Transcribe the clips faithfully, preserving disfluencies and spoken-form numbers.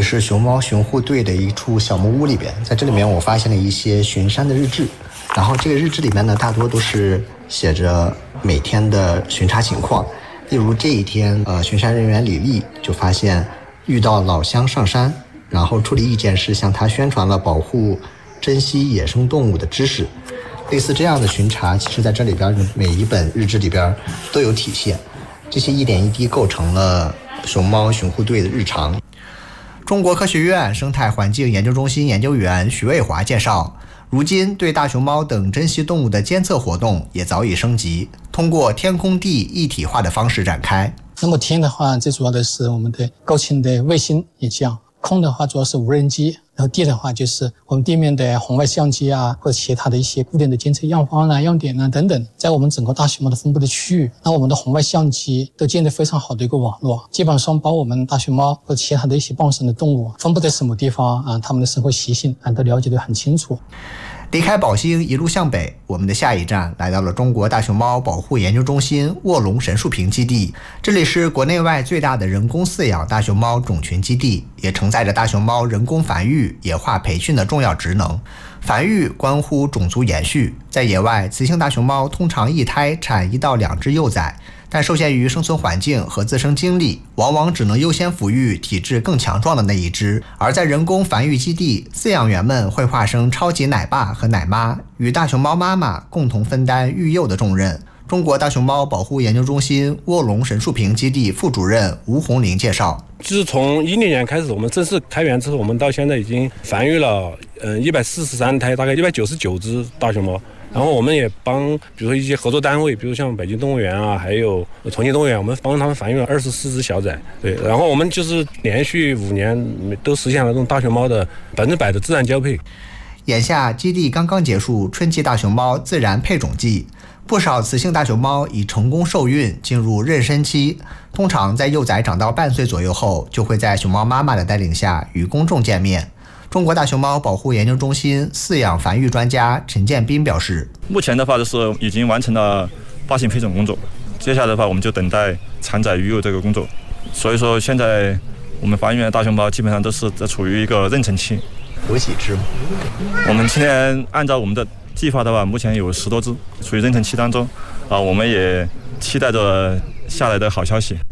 里是熊猫巡护队的一处小木屋里边，在这里面我发现了一些巡山的日志，然后这个日志里面呢，大多都是写着每天的巡查情况。例如这一天，呃，巡山人员李丽就发现遇到老乡上山，然后处理意见是向他宣传了保护、珍惜野生动物的知识。类似这样的巡查，其实在这里边每一本日志里边都有体现。这些一点一滴构成了熊猫巡护队的日常。中国科学院生态环境研究中心研究员徐卫华介绍，如今对大熊猫等珍稀动物的监测活动也早已升级，通过天空地一体化的方式展开。 那么天的话，最主要的是我们的高清的卫星影像，空的话主要是无人机，然后地的话就是我们地面的红外相机啊，或者其他的一些固定的监测样方啊、样点啊等等。在我们整个大熊猫的分布的区域，那我们的红外相机都建立非常好的一个网络，基本上把我们大熊猫或者其他的一些傍生的动物分布在什么地方啊，它们的生活习性啊都了解得很清楚。 离开宝兴一路向北，我们的下一站来到了中国大熊猫保护研究中心卧龙神树坪基地。这里是国内外最大的人工饲养大熊猫种群基地，也承载着大熊猫人工繁育、野化培训的重要职能。繁育关乎种族延续，在野外，雌性大熊猫通常一胎产一到两只幼崽，但受限于生存环境和自身经历，往往只能优先抚育体质更强壮的那一只。而在人工繁育基地，饲养员们会化身超级奶爸和奶妈，与大熊猫妈妈共同分担育幼的重任。中国大熊猫保护研究中心卧龙神树坪基地副主任吴红林介绍， 就是从一零年开始，我们正式开园之后，我们到现在已经繁育了嗯一百四十三胎，大概一百九十九只大熊猫。然后我们也帮，比如说一些合作单位，比如像北京动物园啊，还有重庆动物园，我们帮他们繁育了二十四只小崽。对，然后我们就是连续五年都实现了这种大熊猫的百分之百的自然交配。 眼下基地刚刚结束春季大熊猫自然配种季，不少雌性大熊猫已成功受孕进入妊娠期，通常在幼崽长到半岁左右后，就会在熊猫妈妈的带领下与公众见面。中国大熊猫保护研究中心饲养繁育专家陈建斌表示， 目前的话就是已经完成了发行配种工作，接下来的话我们就等待产崽育幼这个工作。所以说现在我们繁育的大熊猫基本上都是在处于一个妊娠期。 有几只吗？ 我们今天按照我们的计划的话，目前有十多只处于妊娠期当中啊，我们也期待着下来的好消息。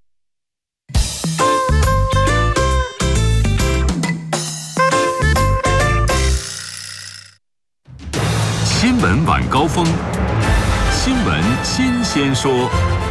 新闻晚高峰，新闻新鲜说。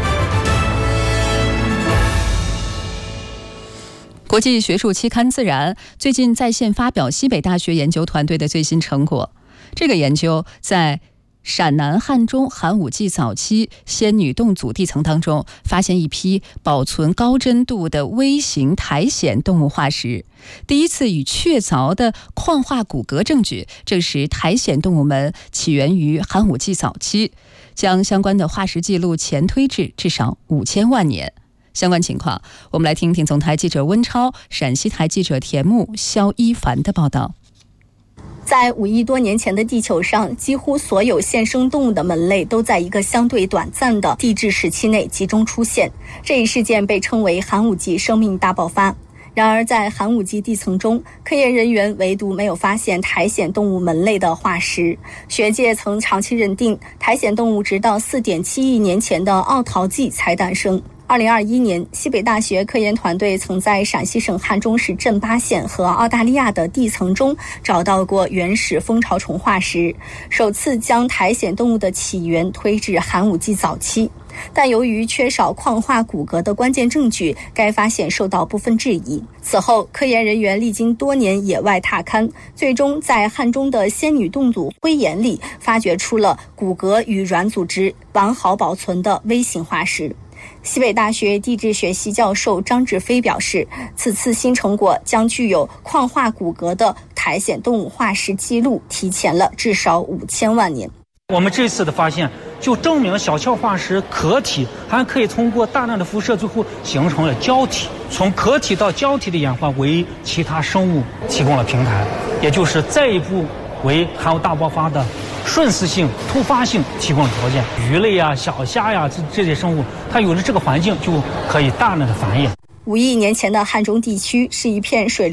国际学术期刊《自然》最近在线发表西北大学研究团队的最新成果。这个研究在陕南汉中寒武纪早期仙女洞组地层当中，发现一批保存高真度的微型苔藓动物化石。第一次与确凿的矿化骨骼证据证实苔藓动物们起源于寒武纪早期，将相关的化石记录前推至至少五千万年。相关情况，我们来听听总台记者温超、陕西台记者田木、肖一凡的报道。 在五亿多年前的地球上，几乎所有现生动物的门类都在一个相对短暂的地质时期内集中出现。这一事件被称为寒武纪生命大爆发。然而在寒武纪地层中，科研人员唯独没有发现苔藓动物门类的化石。学界曾长期认定，苔藓动物直到 四点七亿年前的奥陶纪才诞生。二零二一年，西北大学科研团队曾在陕西省汉中市镇巴县和澳大利亚的地层中找到过原始蜂巢虫化石，首次将苔藓动物的起源推至寒武纪早期。但由于缺少矿化骨骼的关键证据，该发现受到部分质疑。此后，科研人员历经多年野外踏勘，最终在汉中的仙女洞组灰岩里发掘出了骨骼与软组织完好保存的微型化石。西北大学地质学系教授张志飞表示，此次新成果将具有矿化骨骼的苔藓动物化石记录提前了至少五千万年。 我们这次的发现就证明小壳化石壳体还可以通过大量的辐射，最后形成了胶体。从壳体到胶体的演化为其他生物提供了平台，也就是再一步为寒武大爆发的瞬时性、突发性提供条件。鱼类啊、小虾呀、这这些生物，它有了这个环境，就可以大量的繁衍。 五亿年前的汉中地区是一片水